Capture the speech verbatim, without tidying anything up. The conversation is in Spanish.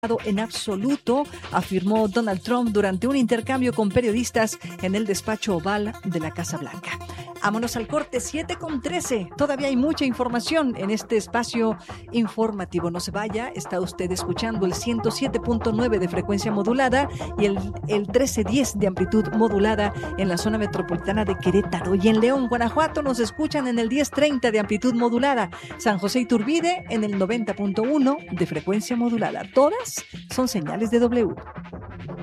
en absoluto, afirmó Donald Trump durante un intercambio con periodistas en el despacho oval de la Casa Blanca. Vámonos al corte, siete con trece. Todavía hay mucha información en este espacio informativo. No se vaya, está usted escuchando el ciento siete punto nueve de frecuencia modulada y el, el trece diez de amplitud modulada en la zona metropolitana de Querétaro. Y en León, Guanajuato, nos escuchan en el diez treinta de amplitud modulada. San José Iturbide en el noventa punto uno de frecuencia modulada. Todas son señales de W.